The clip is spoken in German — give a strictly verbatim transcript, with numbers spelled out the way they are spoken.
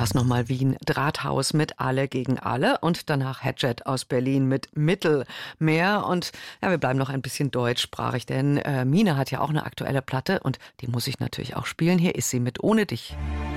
das nochmal Wien, Drahthaus mit Alle gegen Alle und danach Hedget aus Berlin mit Mittelmeer. Und ja, wir bleiben noch ein bisschen deutschsprachig, denn äh, Mine hat ja auch eine aktuelle Platte und die muss ich natürlich auch spielen. Hier ist sie mit Ohne dich.